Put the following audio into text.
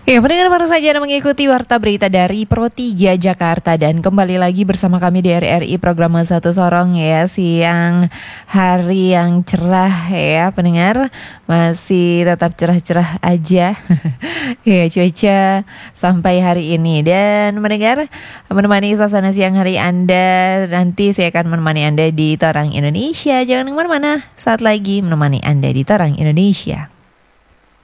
Ya, pendengar baru saja Anda mengikuti Warta Berita dari Pro 3 Jakarta. Dan kembali lagi bersama kami di RRI program Satu Sorong ya. Siang hari yang cerah ya pendengar. Masih tetap cerah-cerah aja ya cuaca sampai hari ini. Dan mendengar menemani suasana siang hari Anda. Nanti saya akan menemani Anda di Torang Indonesia. Jangan kemana-mana, saat lagi menemani Anda di Torang Indonesia.